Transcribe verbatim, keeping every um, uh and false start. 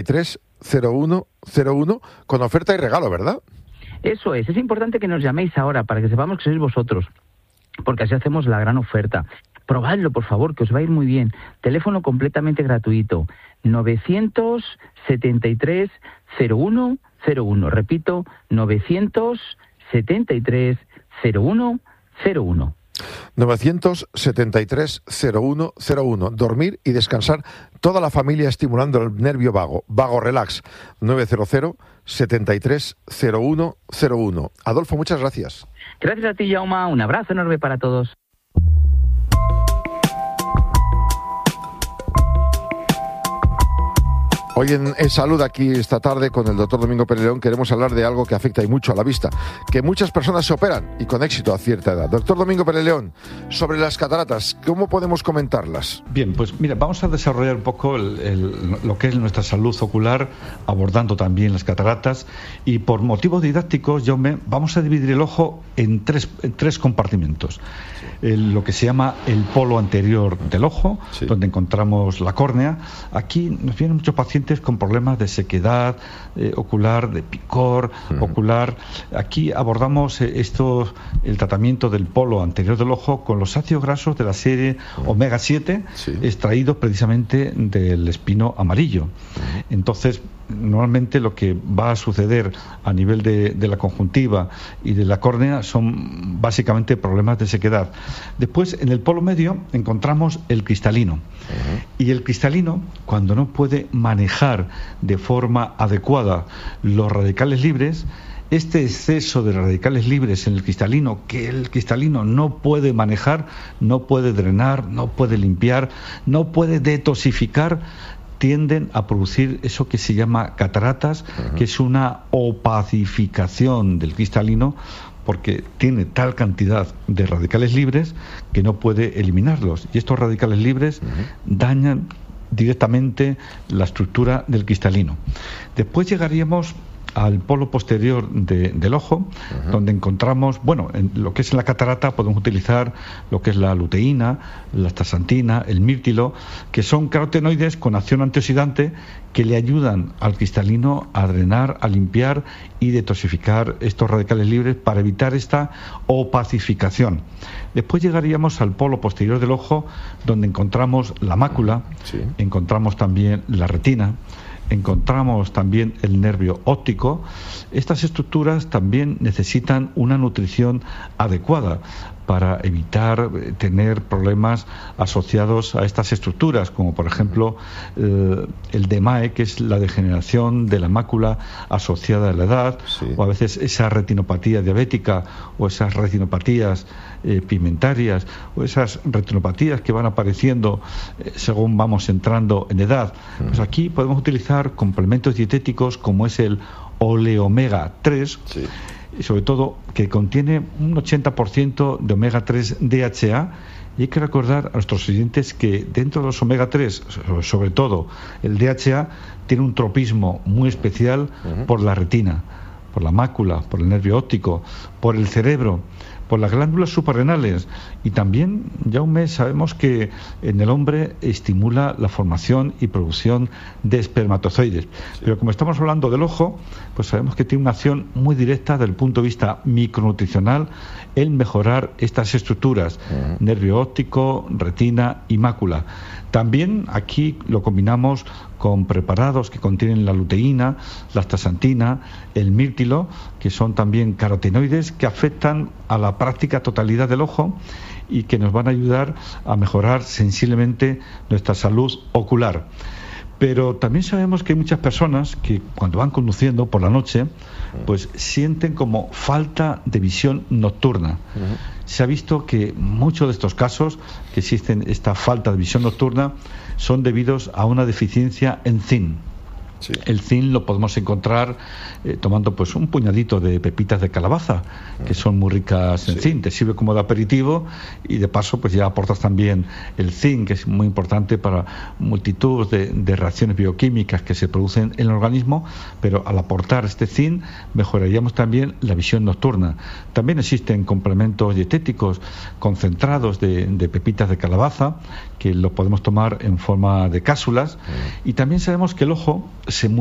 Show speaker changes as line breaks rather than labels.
tres cero uno cero uno con oferta y regalo, ¿verdad?
Eso es, es importante que nos llaméis ahora para que sepamos que sois vosotros, porque así hacemos la gran oferta. Probadlo, por favor, que os va a ir muy bien. Teléfono completamente gratuito, novecientos setenta y tres cero uno cero uno. Repito, novecientos setenta y tres cero uno cero uno.
novecientos setenta y tres cero uno cero uno. Dormir y descansar toda la familia estimulando el nervio vago. Vago Relax. novecientos setenta y tres cero uno cero uno. Adolfo, muchas gracias.
Gracias a ti, Jaume. Un abrazo enorme para todos.
Hoy en, en Salud, aquí esta tarde, con el doctor Domingo Pérez León, queremos hablar de algo que afecta y mucho a la vista, que muchas personas se operan, y con éxito a cierta edad. Doctor Domingo Pérez León, sobre las cataratas, ¿cómo podemos comentarlas?
Bien, pues mira, vamos a desarrollar un poco el, el, lo que es nuestra salud ocular, abordando también las cataratas, y por motivos didácticos, Jaume, vamos a dividir el ojo en tres, en tres compartimentos. El, lo que se llama el polo anterior del ojo, sí, donde encontramos la córnea. Aquí nos vienen muchos pacientes con problemas de sequedad eh, ocular, de picor uh-huh. ocular. Aquí abordamos eh, esto, el tratamiento del polo anterior del ojo con los ácidos grasos de la serie uh-huh. omega siete, sí, extraídos precisamente del espino amarillo. Uh-huh. Entonces, normalmente lo que va a suceder a nivel de, de la conjuntiva y de la córnea son básicamente problemas de sequedad. Después, en el polo medio encontramos el cristalino. Uh-huh. Y el cristalino, cuando no puede manejar de forma adecuada los radicales libres, este exceso de radicales libres en el cristalino, que el cristalino no puede manejar, no puede drenar, no puede limpiar, no puede detoxificar, tienden a producir eso que se llama cataratas, uh-huh. que es una opacificación del cristalino, porque tiene tal cantidad de radicales libres que no puede eliminarlos. Y estos radicales libres uh-huh. dañan directamente la estructura del cristalino. Después llegaríamos al polo posterior de, del ojo, uh-huh. donde encontramos, bueno, en lo que es en la catarata podemos utilizar lo que es la luteína, la astaxantina, el mirtilo, que son carotenoides con acción antioxidante que le ayudan al cristalino a drenar, a limpiar y detoxificar estos radicales libres para evitar esta opacificación. Después llegaríamos al polo posterior del ojo, donde encontramos la mácula, sí, encontramos también la retina, encontramos también el nervio óptico. Estas estructuras también necesitan una nutrición adecuada para evitar tener problemas asociados a estas estructuras, como por ejemplo eh, el D M A E, que es la degeneración de la mácula asociada a la edad, sí, o a veces esa retinopatía diabética o esas retinopatías eh, pigmentarias o esas retinopatías que van apareciendo eh, según vamos entrando en edad. Uh-huh. Pues aquí podemos utilizar complementos dietéticos como es el oleomega tres, sí, y sobre todo que contiene un ochenta por ciento de omega tres D H A, y hay que recordar a nuestros oyentes que dentro de los omega tres, sobre todo el D H A, tiene un tropismo muy especial uh-huh. por la retina, por la mácula, por el nervio óptico, por el cerebro, por las glándulas suprarrenales, y también, Jaume, sabemos que en el hombre estimula la formación y producción de espermatozoides. Sí. Pero como estamos hablando del ojo, pues sabemos que tiene una acción muy directa desde el punto de vista micronutricional en mejorar estas estructuras, uh-huh. nervio óptico, retina y mácula. También aquí lo combinamos con preparados que contienen la luteína, la astaxantina, el mirtilo, que son también carotenoides que afectan a la práctica totalidad del ojo y que nos van a ayudar a mejorar sensiblemente nuestra salud ocular. Pero también sabemos que hay muchas personas que cuando van conduciendo por la noche, pues sienten como falta de visión nocturna. Uh-huh. Se ha visto que muchos de estos casos que existen esta falta de visión nocturna son debidos a una deficiencia en zinc. Sí. El zinc lo podemos encontrar eh, tomando pues un puñadito de pepitas de calabaza, que son muy ricas en sí. zinc. Te sirve como de aperitivo y de paso pues ya aportas también el zinc, que es muy importante para multitud de, de reacciones bioquímicas que se producen en el organismo, pero al aportar este zinc mejoraríamos también la visión nocturna. También existen complementos dietéticos concentrados de, de pepitas de calabaza, que lo podemos tomar en forma de cápsulas, mm. y también sabemos que el ojo se